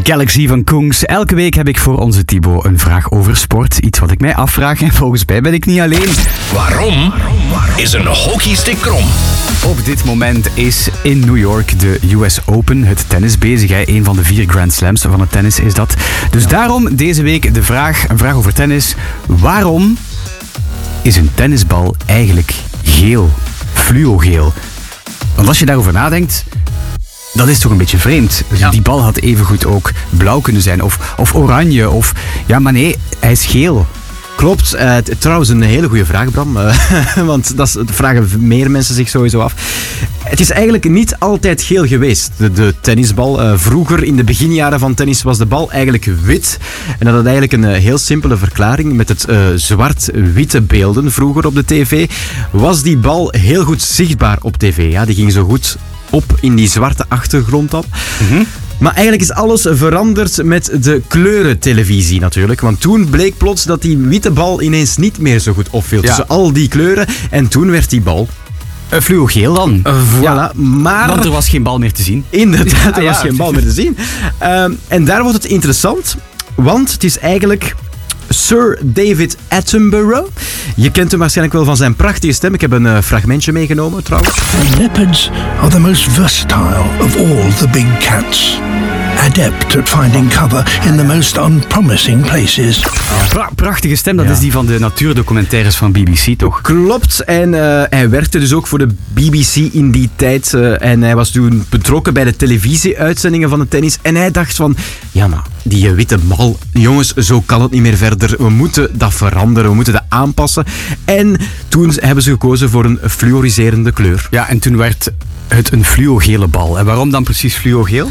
Galaxy van Koens. Elke week heb ik voor onze Thibaut een vraag over sport. Iets wat ik mij afvraag en volgens mij ben ik niet alleen. Waarom is een hockeystick krom? Op dit moment is in New York de US Open, het tennis, bezig. Hè? Een van de 4 Grand Slams van het tennis is dat. Dus daarom deze week een vraag over tennis. Waarom is een tennisbal eigenlijk geel? Fluogeel. Want als je daarover nadenkt, dat is toch een beetje vreemd. Ja. Die bal had evengoed ook blauw kunnen zijn of oranje. Ja, maar nee, hij is geel. Klopt. Trouwens, een hele goede vraag, Bram. Want dat vragen meer mensen zich sowieso af. Het is eigenlijk niet altijd geel geweest, de tennisbal. Vroeger, in de beginjaren van tennis, was de bal eigenlijk wit. En dat had eigenlijk een heel simpele verklaring. Met het zwart-witte beelden vroeger op de tv, was die bal heel goed zichtbaar op tv. Ja, die ging zo goed op in die zwarte achtergrond op. Mm-hmm. Maar eigenlijk is alles veranderd met de kleurentelevisie natuurlijk. Want toen bleek plots dat die witte bal ineens niet meer zo goed opviel. Ja. Tussen al die kleuren. En toen werd die bal fluogeel dan. Voilà. Ja, maar want er was geen bal meer te zien. Inderdaad, er was geen bal meer te zien. En daar wordt het interessant. Want het is eigenlijk Sir David Attenborough. Je kent hem waarschijnlijk wel van zijn prachtige stem. Ik heb een fragmentje meegenomen trouwens. The leopards are the most versatile of all the big cats. Adept at finding cover in the most unpromising places. Prachtige stem, dat is die van de natuurdocumentaires van BBC, toch? Klopt, en hij werkte dus ook voor de BBC in die tijd. En hij was toen betrokken bij de televisieuitzendingen van de tennis. En hij dacht van, ja maar, die witte bal, jongens, zo kan het niet meer verder. We moeten dat veranderen, we moeten dat aanpassen. En toen hebben ze gekozen voor een fluoriserende kleur. Ja, en toen werd het een fluogele bal. En waarom dan precies fluogeel?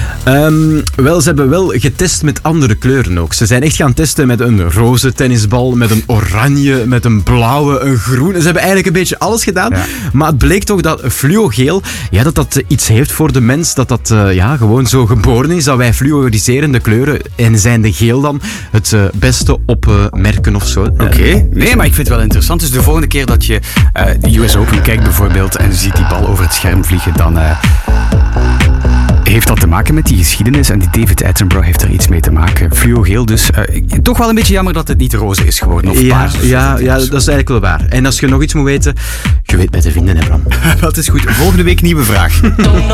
Wel, ze hebben wel getest met andere kleuren ook. Ze zijn echt gaan testen met een roze tennisbal, met een oranje, met een blauwe, een groen. Ze hebben eigenlijk een beetje alles gedaan. Ja. Maar het bleek toch dat fluogeel, ja, dat iets heeft voor de mens. Dat gewoon zo geboren is. Dat wij fluoriserende kleuren, en zijn de geel dan het beste opmerken of zo. Oké. Nee, maar ik vind het wel interessant. Dus de volgende keer dat je de US Open kijkt bijvoorbeeld en je ziet die bal over het scherm vliegen, dan heeft dat te maken met die geschiedenis en die David Attenborough heeft er iets mee te maken. Fluogeel, dus toch wel een beetje jammer dat het niet roze is geworden of paars. Ja, dat is eigenlijk wel waar. En als je nog iets moet weten, je weet mij te vinden, hè Bram. Dat is goed. Volgende week nieuwe vraag.